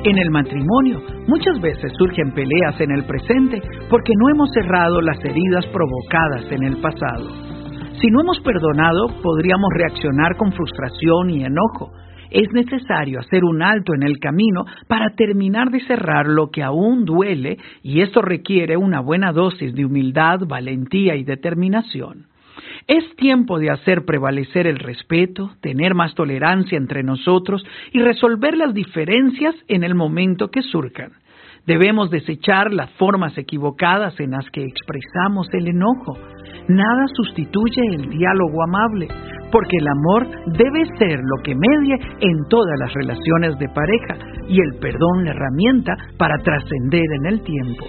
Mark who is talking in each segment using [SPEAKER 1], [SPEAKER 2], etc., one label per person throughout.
[SPEAKER 1] En el matrimonio, muchas veces surgen peleas en el presente porque no hemos cerrado las heridas provocadas en el pasado. Si no hemos perdonado, podríamos reaccionar con frustración y enojo. Es necesario hacer un alto en el camino para terminar de cerrar lo que aún duele, y esto requiere una buena dosis de humildad, valentía y determinación. Es tiempo de hacer prevalecer el respeto, tener más tolerancia entre nosotros y resolver las diferencias en el momento que surjan. Debemos desechar las formas equivocadas en las que expresamos el enojo. Nada sustituye el diálogo amable, porque el amor debe ser lo que medie en todas las relaciones de pareja y el perdón la herramienta para trascender en el tiempo.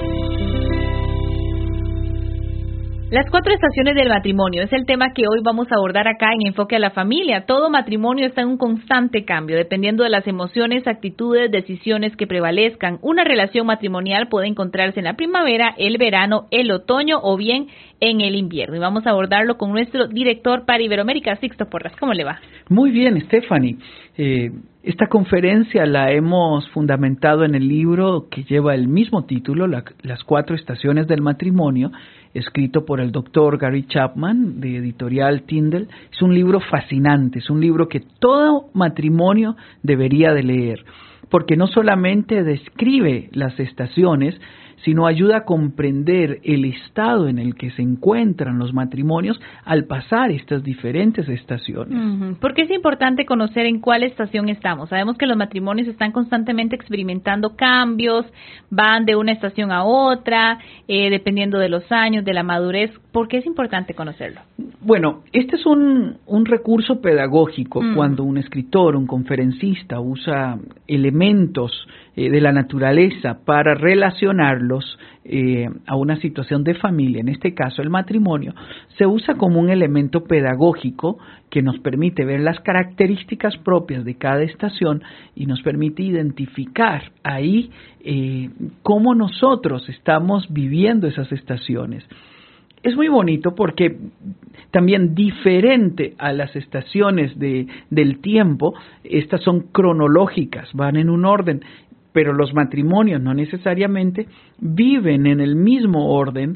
[SPEAKER 2] Las 4 estaciones del matrimonio es el tema que hoy vamos a abordar acá en Enfoque a la Familia. Todo matrimonio está en un constante cambio, dependiendo de las emociones, actitudes, decisiones que prevalezcan. Una relación matrimonial puede encontrarse en la primavera, el verano, el otoño o bien en el invierno. Y vamos a abordarlo con nuestro director para Iberoamérica, Sixto Porras. ¿Cómo le va?
[SPEAKER 1] Muy bien, Stephanie. Esta conferencia la hemos fundamentado en el libro que lleva el mismo título, Las 4 estaciones del matrimonio, escrito por el doctor Gary Chapman, de editorial Tyndall. Es un libro fascinante, es un libro que todo matrimonio debería de leer, porque no solamente describe las estaciones, sino ayuda a comprender el estado en el que se encuentran los matrimonios al pasar estas diferentes estaciones.
[SPEAKER 2] ¿Por qué es importante conocer en cuál estación estamos? Sabemos que los matrimonios están constantemente experimentando cambios, van de una estación a otra, dependiendo de los años, de la madurez. ¿Por qué es importante conocerlo?
[SPEAKER 1] Bueno, este es un recurso pedagógico cuando un escritor, un conferencista usa elementos de la naturaleza para relacionarlos a una situación de familia, en este caso el matrimonio. Se usa como un elemento pedagógico que nos permite ver las características propias de cada estación y nos permite identificar ahí cómo nosotros estamos viviendo esas estaciones. Es muy bonito porque también diferente a las estaciones del tiempo, estas son cronológicas, van en un orden, pero los matrimonios no necesariamente viven en el mismo orden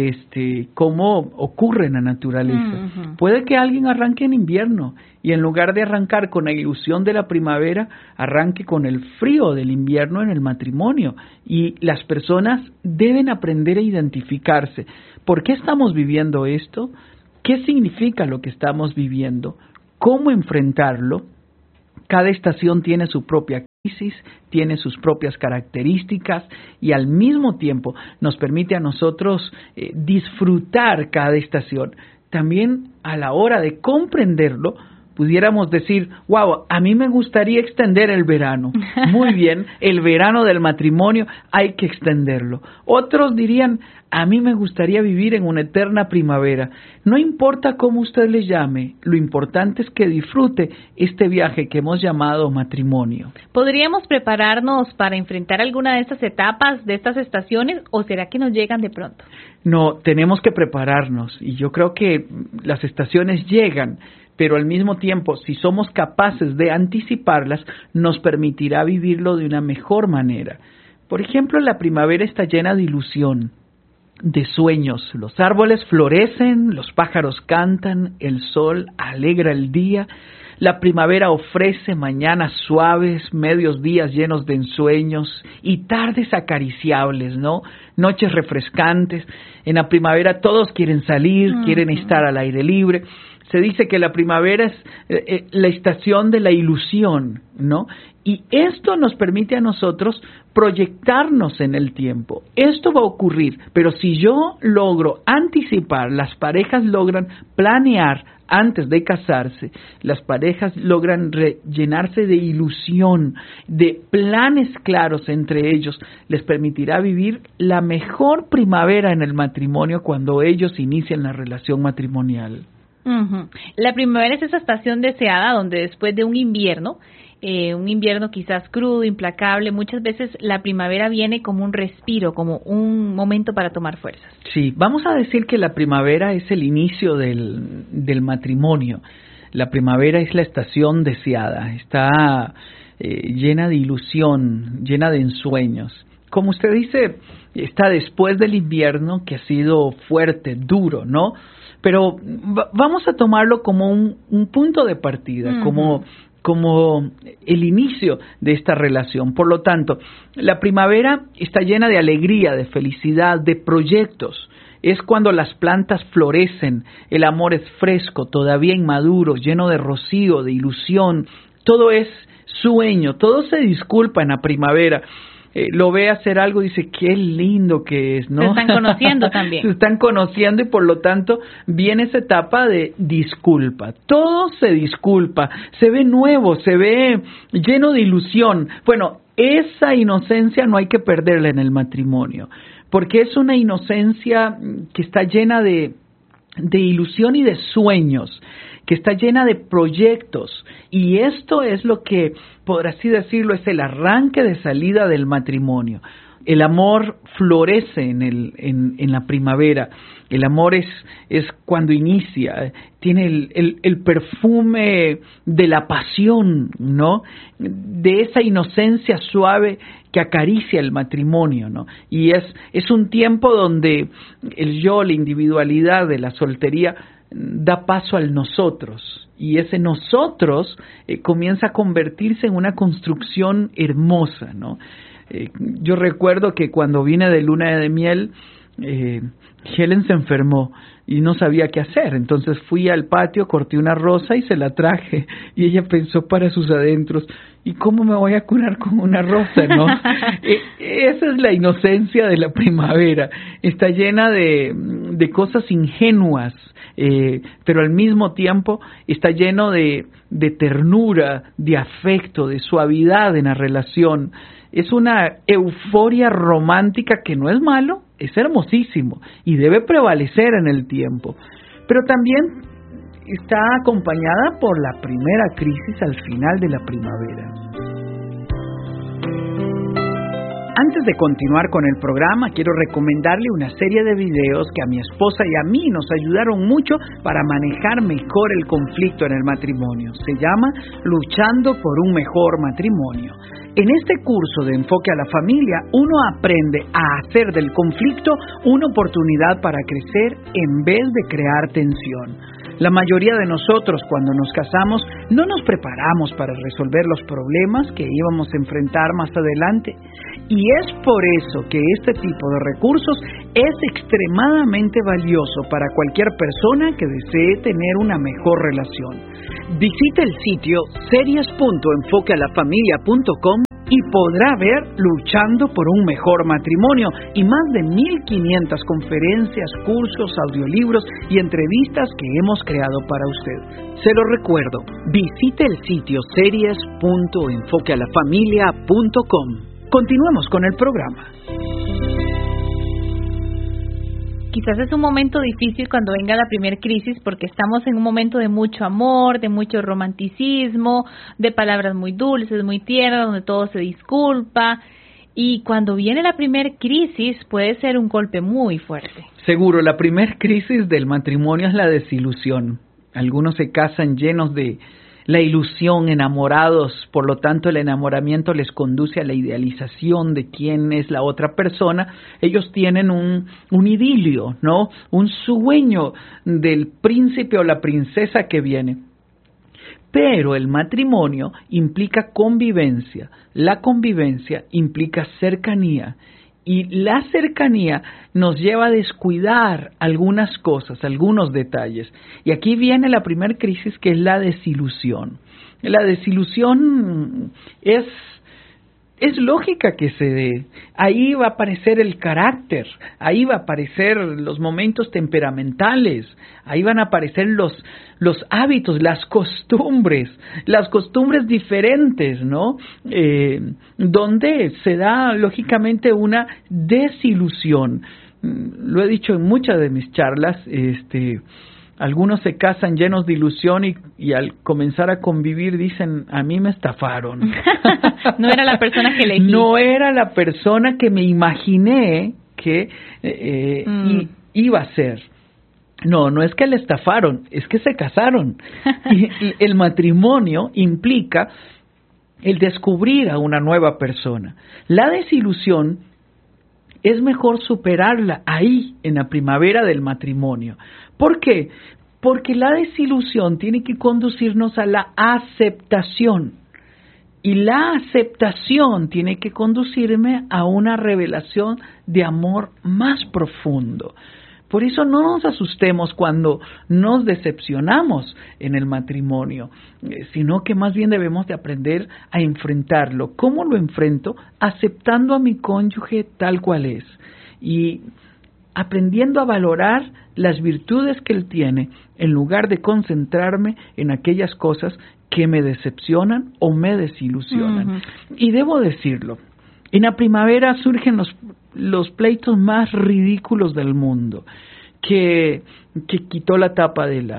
[SPEAKER 1] como ocurre en la naturaleza. Puede que alguien arranque en invierno y en lugar de arrancar con la ilusión de la primavera, arranque con el frío del invierno en el matrimonio. Y las personas deben aprender a identificarse. ¿Por qué estamos viviendo esto? ¿Qué significa lo que estamos viviendo? ¿Cómo enfrentarlo? Cada estación tiene su propia crisis, tiene sus propias características y al mismo tiempo nos permite a nosotros disfrutar cada estación. También a la hora de comprenderlo, pudiéramos decir, wow, a mí me gustaría extender el verano. Muy bien, el verano del matrimonio hay que extenderlo. Otros dirían, a mí me gustaría vivir en una eterna primavera. No importa cómo usted le llame, lo importante es que disfrute este viaje que hemos llamado matrimonio.
[SPEAKER 2] ¿Podríamos prepararnos para enfrentar alguna de estas etapas, de estas estaciones, o será que nos llegan de pronto?
[SPEAKER 1] No, tenemos que prepararnos y yo creo que las estaciones llegan, pero al mismo tiempo, si somos capaces de anticiparlas, nos permitirá vivirlo de una mejor manera. Por ejemplo, la primavera está llena de ilusión, de sueños. Los árboles florecen, los pájaros cantan, el sol alegra el día. La primavera ofrece mañanas suaves, medios días llenos de ensueños y tardes acariciables, ¿no? Noches refrescantes. En la primavera todos quieren salir, quieren estar al aire libre. Se dice que la primavera es la estación de la ilusión, ¿no? Y esto nos permite a nosotros proyectarnos en el tiempo. Esto va a ocurrir, pero si yo logro anticipar, las parejas logran planear antes de casarse, las parejas logran llenarse de ilusión, de planes claros entre ellos, les permitirá vivir la mejor primavera en el matrimonio cuando ellos inician la relación matrimonial.
[SPEAKER 2] La primavera es esa estación deseada donde después de un invierno quizás crudo, implacable, muchas veces la primavera viene como un respiro, como un momento para tomar fuerzas.
[SPEAKER 1] Sí, vamos a decir que la primavera es el inicio del matrimonio. La primavera es la estación deseada, está llena de ilusión, llena de ensueños. Como usted dice, está después del invierno que ha sido fuerte, duro, ¿no? Pero vamos a tomarlo como un punto de partida, como el inicio de esta relación. Por lo tanto, la primavera está llena de alegría, de felicidad, de proyectos. Es cuando las plantas florecen, el amor es fresco, todavía inmaduro, lleno de rocío, de ilusión. Todo es sueño, todo se disculpa en la primavera. Lo ve hacer algo y dice, qué lindo que es, ¿no?
[SPEAKER 2] Se están conociendo también.
[SPEAKER 1] Se están conociendo y por lo tanto viene esa etapa de disculpa. Todo se disculpa, se ve nuevo, se ve lleno de ilusión. Bueno, esa inocencia no hay que perderla en el matrimonio, porque es una inocencia que está llena de ilusión y de sueños, que está llena de proyectos, y esto es lo que, por así decirlo, es el arranque de salida del matrimonio. El amor florece en la primavera. El amor es cuando inicia, tiene el perfume de la pasión, ¿no? De esa inocencia suave que acaricia el matrimonio, ¿no? Y es un tiempo donde el yo, la individualidad de la soltería, da paso al nosotros, y ese nosotros comienza a convertirse en una construcción hermosa, ¿no? Yo recuerdo que cuando vine de luna de miel, Helen se enfermó y no sabía qué hacer, entonces fui al patio, corté una rosa y se la traje, y ella pensó para sus adentros, ¿y cómo me voy a curar con una rosa, no? Esa es la inocencia de la primavera, está llena de cosas ingenuas, pero al mismo tiempo está lleno de ternura, de afecto, de suavidad en la relación. Es una euforia romántica que no es malo, es hermosísimo y debe prevalecer en el tiempo. Pero también está acompañada por la primera crisis al final de la primavera. Antes de continuar con el programa, quiero recomendarle una serie de videos que a mi esposa y a mí nos ayudaron mucho para manejar mejor el conflicto en el matrimonio. Se llama Luchando por un mejor matrimonio. En este curso de enfoque a la familia, uno aprende a hacer del conflicto una oportunidad para crecer en vez de crear tensión. La mayoría de nosotros, cuando nos casamos, no nos preparamos para resolver los problemas que íbamos a enfrentar más adelante. Y es por eso que este tipo de recursos es extremadamente valioso para cualquier persona que desee tener una mejor relación. Visite el sitio series.enfoquealafamilia.com y podrá ver Luchando por un mejor matrimonio y más de 1,500 conferencias, cursos, audiolibros y entrevistas que hemos creado para usted. Se lo recuerdo, visite el sitio series.enfoquealafamilia.com. Continuemos con el programa.
[SPEAKER 2] Quizás es un momento difícil cuando venga la primer crisis porque estamos en un momento de mucho amor, de mucho romanticismo, de palabras muy dulces, muy tiernas, donde todo se disculpa. Y cuando viene la primer crisis puede ser un golpe muy fuerte.
[SPEAKER 1] Seguro, la primer crisis del matrimonio es la desilusión. Algunos se casan llenos de la ilusión, enamorados, por lo tanto el enamoramiento les conduce a la idealización de quién es la otra persona. Ellos tienen un idilio, ¿no? Un sueño del príncipe o la princesa que viene. Pero el matrimonio implica convivencia, la convivencia implica cercanía. Y la cercanía nos lleva a descuidar algunas cosas, algunos detalles. Y aquí viene la primera crisis, que es la desilusión. La desilusión es lógica que se dé. Ahí va a aparecer el carácter, ahí va a aparecer los momentos temperamentales, ahí van a aparecer los hábitos, las costumbres diferentes, ¿no? Donde se da lógicamente una desilusión. Lo he dicho en muchas de mis charlas, algunos se casan llenos de ilusión y al comenzar a convivir dicen, a mí me estafaron.
[SPEAKER 2] No era la persona que elegí.
[SPEAKER 1] No era la persona que me imaginé que iba a ser. No es que le estafaron, es que se casaron. Y el matrimonio implica el descubrir a una nueva persona. La desilusión es mejor superarla ahí, en la primavera del matrimonio. ¿Por qué? Porque la desilusión tiene que conducirnos a la aceptación. Y la aceptación tiene que conducirme a una revelación de amor más profundo. Por eso no nos asustemos cuando nos decepcionamos en el matrimonio, sino que más bien debemos de aprender a enfrentarlo. ¿Cómo lo enfrento? Aceptando a mi cónyuge tal cual es y aprendiendo a valorar las virtudes que él tiene en lugar de concentrarme en aquellas cosas que me decepcionan o me desilusionan. Uh-huh. Y debo decirlo, en la primavera surgen los pleitos más ridículos del mundo, que quitó la tapa de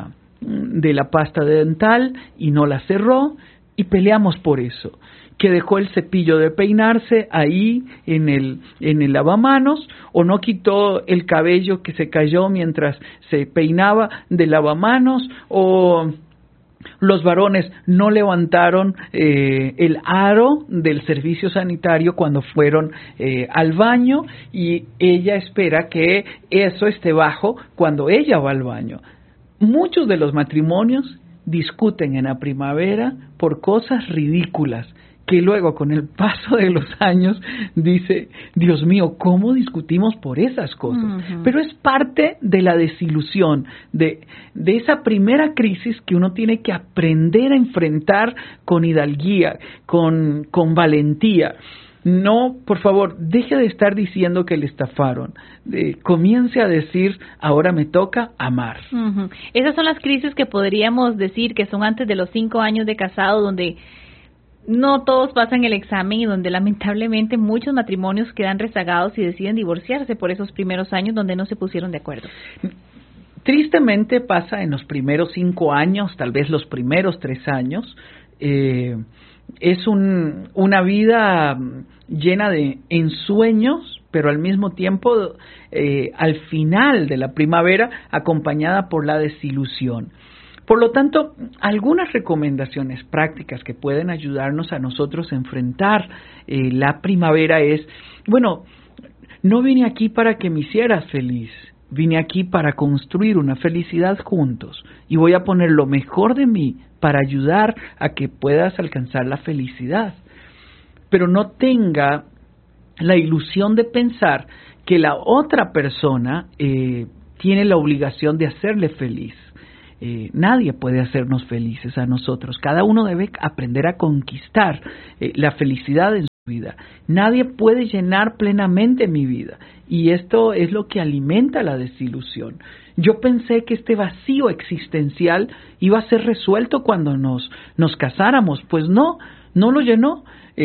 [SPEAKER 1] la pasta dental y no la cerró y peleamos por eso, que dejó el cepillo de peinarse ahí en el lavamanos o no quitó el cabello que se cayó mientras se peinaba del lavamanos o los varones no levantaron el aro del servicio sanitario cuando fueron al baño y ella espera que eso esté bajo cuando ella va al baño. Muchos de los matrimonios discuten en la primavera por cosas ridículas que luego con el paso de los años dice, Dios mío, ¿cómo discutimos por esas cosas? Uh-huh. Pero es parte de la desilusión, de esa primera crisis que uno tiene que aprender a enfrentar con hidalguía, con valentía. No, por favor, deje de estar diciendo que le estafaron. Comience a decir, ahora me toca amar.
[SPEAKER 2] Uh-huh. Esas son las crisis que podríamos decir que son antes de los 5 años de casado, donde no todos pasan el examen y donde lamentablemente muchos matrimonios quedan rezagados y deciden divorciarse por esos primeros años donde no se pusieron de acuerdo.
[SPEAKER 1] Tristemente pasa en los primeros 5 años, tal vez los primeros 3 años. Es una vida llena de ensueños, pero al mismo tiempo al final de la primavera acompañada por la desilusión. Por lo tanto, algunas recomendaciones prácticas que pueden ayudarnos a nosotros a enfrentar la primavera es, bueno, no vine aquí para que me hicieras feliz, vine aquí para construir una felicidad juntos y voy a poner lo mejor de mí para ayudar a que puedas alcanzar la felicidad. Pero no tenga la ilusión de pensar que la otra persona tiene la obligación de hacerle feliz. Nadie puede hacernos felices a nosotros. Cada uno debe aprender a conquistar la felicidad en su vida. Nadie puede llenar plenamente mi vida. Y esto es lo que alimenta la desilusión. Yo pensé que este vacío existencial iba a ser resuelto cuando nos casáramos. Pues no lo llenó.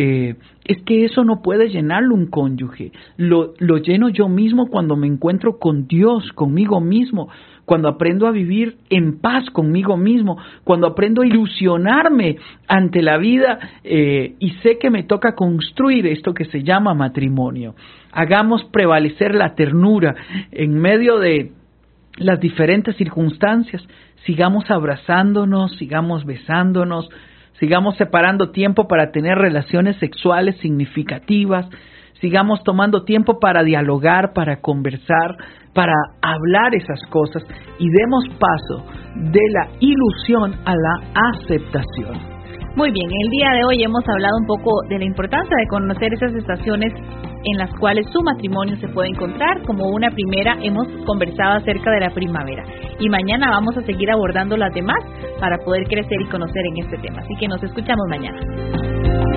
[SPEAKER 1] Es que eso no puede llenarlo un cónyuge. Lo lleno yo mismo cuando me encuentro con Dios, conmigo mismo, cuando aprendo a vivir en paz conmigo mismo, cuando aprendo a ilusionarme ante la vida y sé que me toca construir esto que se llama matrimonio. Hagamos prevalecer la ternura en medio de las diferentes circunstancias. Sigamos abrazándonos, sigamos besándonos, sigamos separando tiempo para tener relaciones sexuales significativas, sigamos tomando tiempo para dialogar, para conversar, para hablar esas cosas y demos paso de la ilusión a la aceptación.
[SPEAKER 2] Muy bien, el día de hoy hemos hablado un poco de la importancia de conocer esas estaciones en las cuales su matrimonio se puede encontrar. Como una primera, hemos conversado acerca de la primavera y mañana vamos a seguir abordando las demás para poder crecer y conocer en este tema. Así que nos escuchamos mañana.